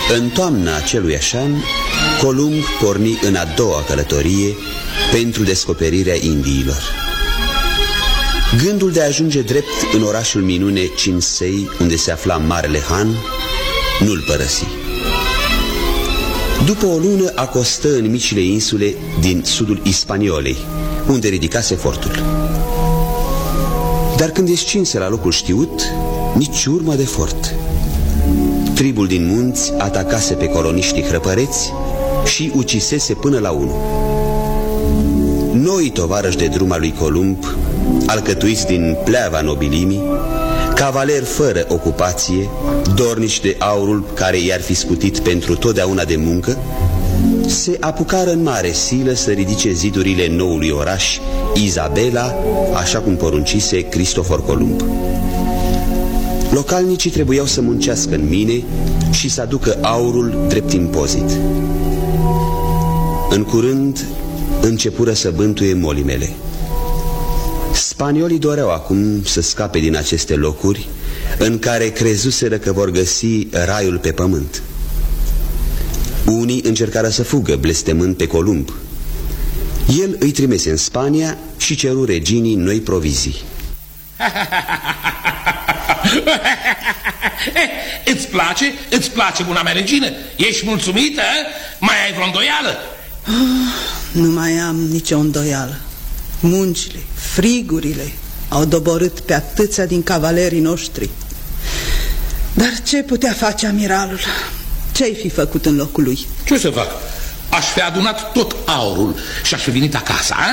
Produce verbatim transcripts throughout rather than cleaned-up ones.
În toamna aceluiași an, Columb porni în a doua călătorie pentru descoperirea Indiilor. Gândul de a ajunge drept în orașul minune Cinsei, unde se afla Marele Han, nu-l părăsi. După o lună acostă în micile insule din sudul Ispaniolei, unde ridicase fortul. Dar când descinse la locul știut, nici urmă de fort. Tribul din munți atacase pe coloniștii hrăpăreți și ucisese până la unul. Noi tovarăși de drum al lui Columb, alcătuiți din pleava nobilimii, cavaleri fără ocupație, dornici de aurul care i-ar fi scutit pentru totdeauna de muncă, se apucară în mare silă să ridice zidurile noului oraș, Isabela, așa cum poruncise Cristofor Columb. Localnicii trebuiau să muncească în mine și să aducă aurul drept impozit. În curând începură să bântuie molimele. Spaniolii doreau acum să scape din aceste locuri în care crezuseră că vor găsi raiul pe pământ. Unii încercară să fugă, blestemând pe Columb. El îi trimise în Spania și ceru reginii noi provizii. Îți place? Îți place, buna mea regină? Ești mulțumită? Mai ai vreo îndoială? Oh, nu mai am nicio îndoială. Muncile, frigurile au doborât pe atâția din cavalerii noștri. Dar ce putea face amiralul? Ce-ai fi făcut în locul lui? Ce să fac? Aș fi adunat tot aurul și aș fi venit acasă, a?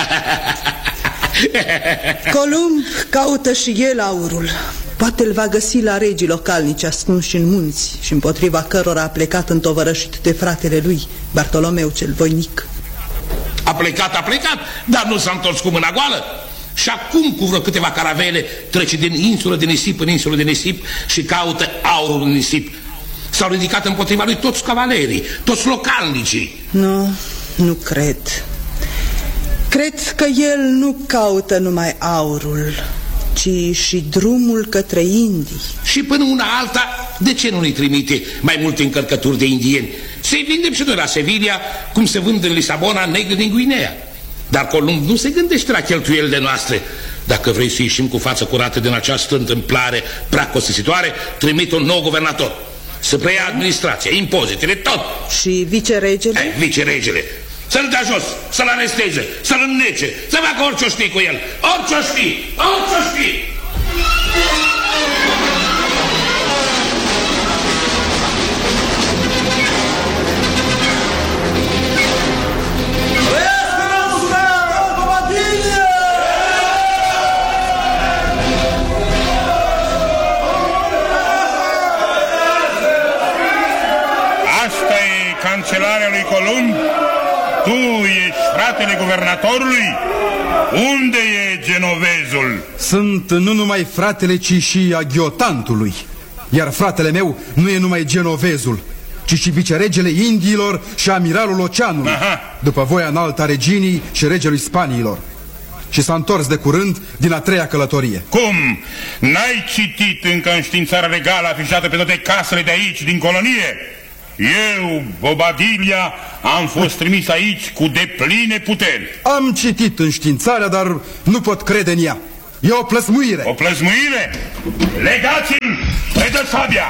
Columb caută și el aurul. Poate îl va găsi la regii localnici ascunși în munți și împotriva cărora a plecat întovărășit de fratele lui, Bartolomeu cel Voinic. A plecat, a plecat, dar nu s-a întors cu mâna goală. Și acum, cu vreo câteva caravele, trece din insulă de nisip în insulă de nisip și caută aurul în nisip. S-au ridicat împotriva lui toți cavalerii, toți localnicii. Nu, nu cred. Cred că el nu caută numai aurul, ci și drumul către Indii. Și până una alta, de ce nu ne trimite mai multe încărcături de indieni? Să-i vindem și noi la Sevilla, cum se vând în Lisabona negri din Guinea. Dar Columb nu se gândește la cheltuielile noastre. Dacă vrei să ieșim cu față curată din această întâmplare prea costisitoare, trimite un nou guvernator să preia administrația, impozitele, tot. Și viceregele? Eh, viceregele. Să-l dea jos, să-l aresteze, să-l înnece, să facă orice-o știi cu el. Orice-o știi, orice-o știi. Asta e cancelarea lui Columb. Tu ești fratele guvernatorului? Unde e genovezul? Sunt nu numai fratele, ci și aghiotantului. Iar fratele meu nu e numai genovezul, ci și viceregele Indiilor și amiralul Oceanului. Aha. După voia înaltă a reginii și regelui Spaniilor. Și s-a întors de curând din a treia călătorie. Cum? N-ai citit încă înștiințarea legală afișată pe toate casele de aici, din colonie? Eu, Bobadilia, am fost trimis aici cu depline puteri. Am citit înștiințarea, dar nu pot crede în ea. E o plăsmuire. O plăsmuire? Legați-l! Predă sabia!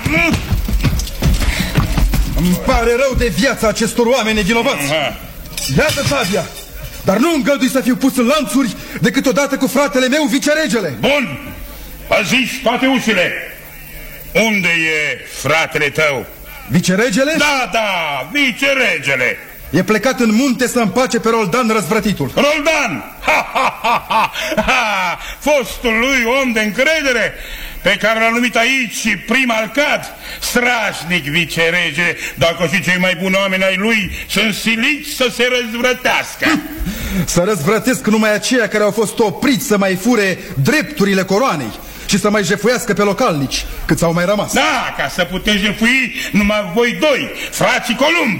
Îmi pare rău de viața acestor oameni nevinovați. Iată sabia, dar nu îngădui să fiu pus în lanțuri decât odată cu fratele meu, viceregele. Bun, păziți toate ușile. Unde e fratele tău? Viceregele? Da, da, viceregele. E plecat în munte să împace pe Roldan răzvrătitul. Roldan! Ha, ha, ha, ha, ha. Fostul lui om de încredere, pe care l-a numit aici prim alcat, strașnic vicerege, dacă și cei mai buni oameni ai lui sunt siliți să se răzvrătească. Să răzvrătesc numai aceia care au fost opriți să mai fure drepturile coroanei și să mai jefuiască pe localnici, cât s-au mai rămas. Da, ca să puteți jefui numai voi doi, frații Columb.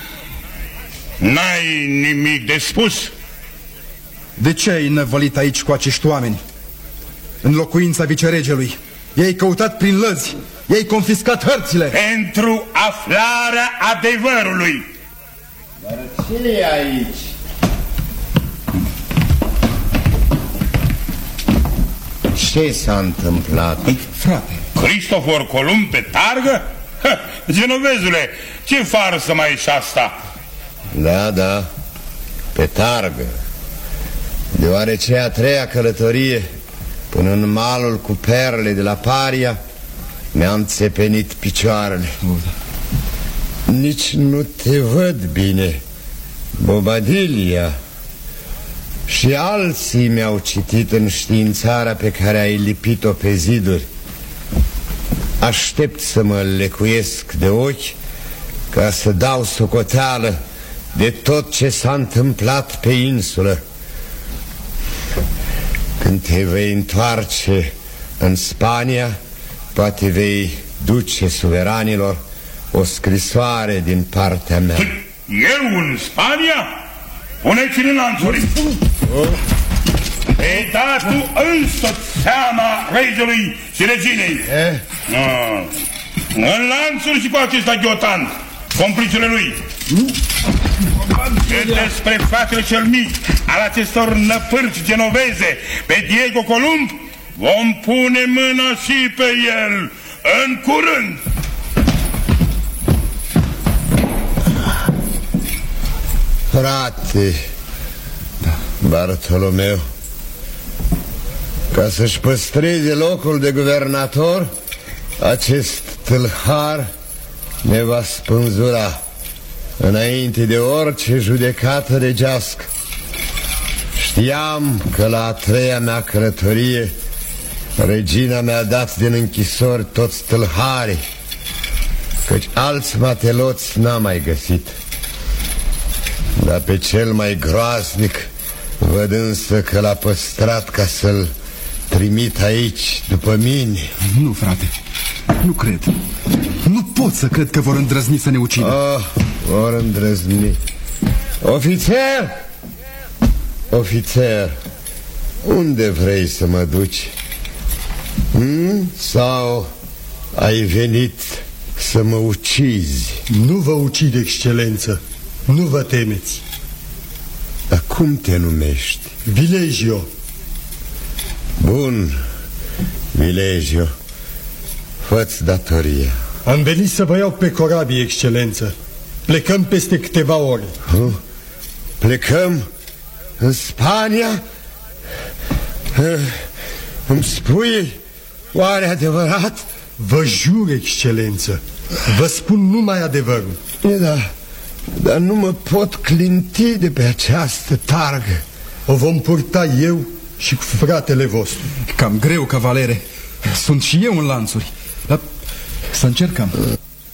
N-ai nimic de spus? De ce ai năvălit aici cu acești oameni? În locuința viceregelui. I-ai căutat prin lăzi I-ai confiscat hărțile. Pentru aflarea adevărului. Dar ce e aici? Ce s-a întâmplat? Păi, frate, Cristofor Columb pe targă? Ha, genovezule, ce farsă mai e și asta? Da, da, pe targă. Deoarece a treia călătorie până în malul cu perle de la Paria mi-am țepenit picioarele. Nici nu te văd bine, Bobadilia. Și alții mi-au citit înștiințarea pe care ai lipit-o pe ziduri. Aștept să mă lecuiesc de ochi ca să dau socoteală de tot ce s-a întâmplat pe insulă. Când te vei întoarce în Spania, poate vei duce suveranilor o scrisoare din partea mea. Eu în Spania? Puneți-l în lanțuri. Ei, da, tu însuți seama regelui și reginei. Eh? Ah. În lanțuri și cu acesta ghiotan, complicele lui. Și despre fratele cel mic al acestor năpârci genoveze, pe Diego Columb, vom pune mâna și pe el în curând. Frate, Bartolomeu, ca să-și păstreze locul de guvernator, acest tâlhar ne va spânzura înainte de orice judecată regească. Știam că la a treia mea călătorie regina mi-a dat din închisori toți tâlharii, căci alți mateloți n-am mai găsit. Dar pe cel mai groaznic văd însă că l-a păstrat ca să-l trimit aici după mine. Nu, frate, nu cred. Nu pot să cred că vor îndrăzni să ne ucidă. Oh, vor îndrăzni. Ofițer! Ofițer, unde vrei să mă duci? Hmm? Sau ai venit să mă ucizi? Nu vă ucid, excelență. Nu vă temeți. Dar cum te numești? Vilegio. Bun, Vilegio, fă-ți datoria. Am venit să vă iau pe corabii, excelență. Plecăm peste câteva ore. uh, Plecăm în Spania? uh, Îmi spui oare adevărat? Vă jur, excelență. Vă spun numai adevărul. E, da, dar nu mă pot clinti de pe această targă. O vom purta eu și cu fratele vostru. Cam greu, cavalere. Sunt și eu în lanțuri. Dar să încercăm.